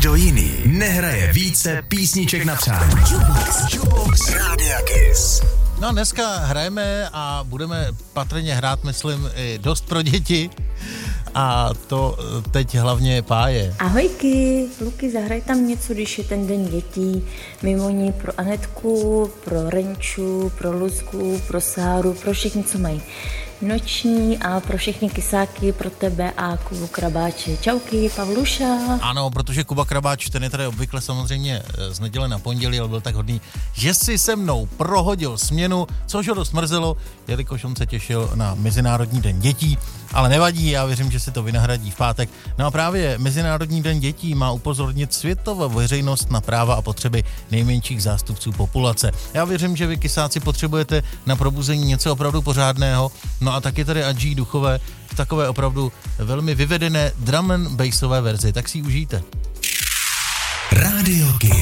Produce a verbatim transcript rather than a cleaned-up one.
Nikdo jiný nehraje více písniček na přání. Jukebox, Jukebox Rádia Kiss. No dneska hrajeme a budeme patrně hrát, myslím, i dost pro děti. A to teď hlavně Páje. Ahojky, Luky, zahraj tam něco, když je ten den dětí. Mimo ní pro Anetku, pro Renču, pro Luzku, pro Sáru, pro všechny, co mají noční a pro všechny kysáky, pro tebe a Kubu Krabáče. Čauky, Pavluša. Ano, protože Kuba Krabáč, ten je tady obvykle samozřejmě z neděle na pondělí, ale byl tak hodný, že si se mnou prohodil směnu, což ho dost mrzelo, jelikož on se těšil na Mezinárodní den dětí, ale nevadí, já věřím, že si to vynahradí v pátek. No a právě Mezinárodní den dětí má upozornit světovou veřejnost na práva a potřeby nejmenších zástupců populace. Já věřím, že vy kysáci potřebujete na probuzení něco opravdu pořádného. No a taky tady Adží Duchové v takové opravdu velmi vyvedené drum and bassové verzi, tak si ji užijte. Rádio Kiss.